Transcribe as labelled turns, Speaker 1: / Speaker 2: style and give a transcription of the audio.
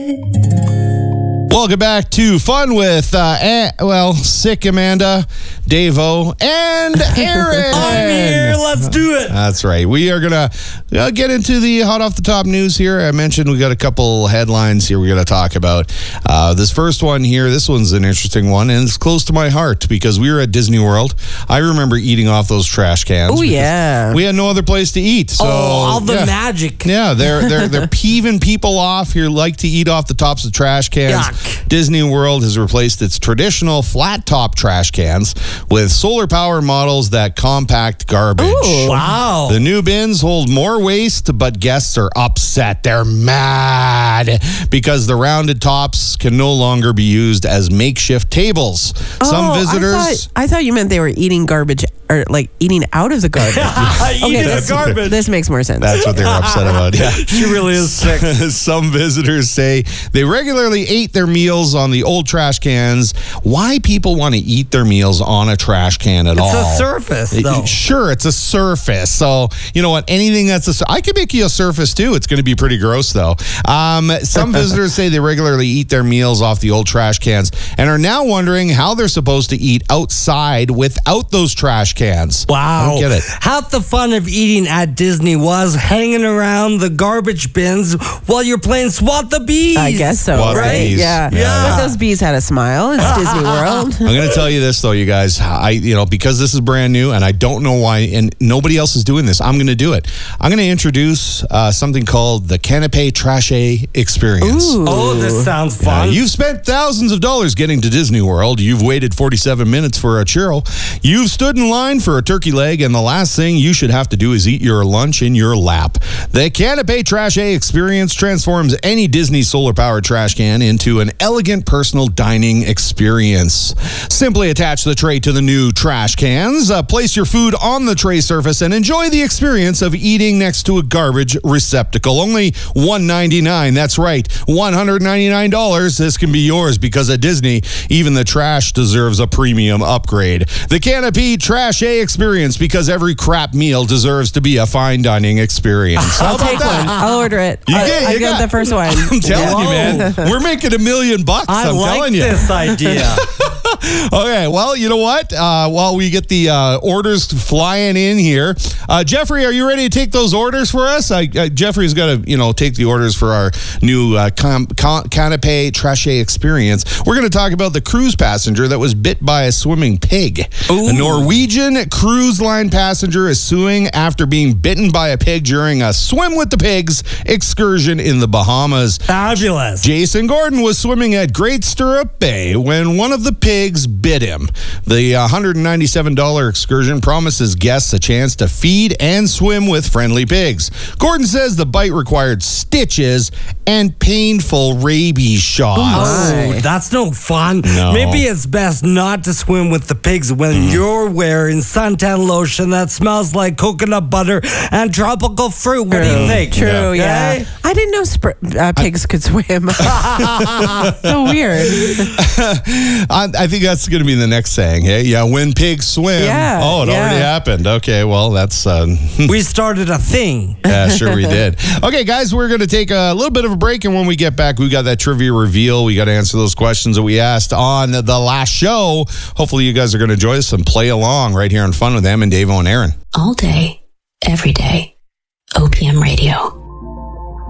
Speaker 1: Welcome back to Fun with, Sick Amanda, Dave-O, and Aaron.
Speaker 2: I'm here. Let's do it.
Speaker 1: That's right. We are going to get into the hot off the top news here. I mentioned we got a couple headlines here we're going to talk about. This first one here, this one's an interesting one, and it's close to my heart because we were at Disney World. I remember eating off those trash cans.
Speaker 3: Oh, yeah.
Speaker 1: We had no other place to eat. So,
Speaker 2: all the magic.
Speaker 1: Yeah, they're peeving people off who like to eat off the tops of trash cans.
Speaker 2: Yuck.
Speaker 1: Disney World has replaced its traditional flat top trash cans with solar power models that compact garbage.
Speaker 3: Ooh.
Speaker 2: Wow.
Speaker 1: The new bins hold more waste, but guests are upset. They're mad because the rounded tops can no longer be used as makeshift tables. Some visitors...
Speaker 3: I thought you meant they were eating garbage, or like eating out of the garbage.
Speaker 2: Eating the garbage.
Speaker 3: This makes more sense.
Speaker 1: That's what they're upset about. Yeah.
Speaker 2: She really is sick.
Speaker 1: Some visitors say they regularly ate their meals on the old trash cans. Why people want to eat their meals on a trash can at all?
Speaker 2: It's a surface, though.
Speaker 1: Sure, it's a surface. So, you know what? Anything that's I could make you a surface, too. It's going to be pretty gross, though. Some visitors say they regularly eat their meals off the old trash cans and are now wondering how they're supposed to eat outside without those trash cans.
Speaker 2: Wow.
Speaker 1: I don't get it.
Speaker 2: Half the fun of eating at Disney was hanging around the garbage bins while you're playing Swat the Bees.
Speaker 3: I guess so,
Speaker 1: Swat the
Speaker 3: right?
Speaker 1: bees.
Speaker 3: Yeah.
Speaker 2: Yeah.
Speaker 3: But those bees had a smile. It's Disney World.
Speaker 1: I'm going to tell you this, though, you guys. Because this is brand new and I don't know why, and nobody else is doing this, I'm going to do it. I'm going to introduce something called the Canapé Trashe Experience.
Speaker 3: Ooh.
Speaker 2: Oh, this sounds fun.
Speaker 1: You've spent thousands of dollars getting to Disney World. You've waited 47 minutes for a churro. You've stood in line for a turkey leg, and the last thing you should have to do is eat your lunch in your lap. The Canapé Trashe Experience transforms any Disney solar-powered trash can into an elegant personal dining experience. Simply attach the tray to the new trash cans, place your food on the tray surface, and enjoy the experience of eating next to a garbage receptacle. Only $199. That's right, $199. This can be yours because at Disney, even the trash deserves a premium upgrade. The Canapé Trashe Experience, because every crap meal deserves to be a fine dining experience.
Speaker 3: I'll take one. I'll order it. I got the first one.
Speaker 1: I'm telling you, man. We're making $1 million. I'm
Speaker 2: like
Speaker 1: telling you.
Speaker 2: this idea.
Speaker 1: Okay, well, you know what? While we get the orders flying in here, Jeffrey, are you ready to take those orders for us? Jeffrey's got to, take the orders for our new Canapé Trashe Experience. We're going to talk about the cruise passenger that was bit by a swimming pig.
Speaker 2: Ooh.
Speaker 1: A Norwegian cruise line passenger is suing after being bitten by a pig during a swim with the pigs excursion in the Bahamas.
Speaker 2: Fabulous.
Speaker 1: Jason Gordon was swimming at Great Stirrup Bay when one of the pigs bit him. The $197 excursion promises guests a chance to feed and swim with friendly pigs. Gordon says the bite required stitches and painful rabies shots.
Speaker 2: Oh, that's no fun.
Speaker 1: No.
Speaker 2: Maybe it's best not to swim with the pigs when you're wearing suntan lotion that smells like coconut butter and tropical fruit. What do you think?
Speaker 3: True, yeah. I didn't know pigs could swim. So weird.
Speaker 1: I think that's going to be the next saying. Hey, yeah, when pigs swim.
Speaker 3: Yeah,
Speaker 1: Oh, it already happened. Okay, well, that's...
Speaker 2: We started a thing.
Speaker 1: Yeah, sure we did. Okay, guys, we're going to take a little bit of a break, and when we get back, we got that trivia reveal. We got to answer those questions that we asked on the last show. Hopefully, you guys are going to enjoy us and play along right here on Fun with Em and Dave-O and Aaron.
Speaker 4: All day, every day. OPM Radio.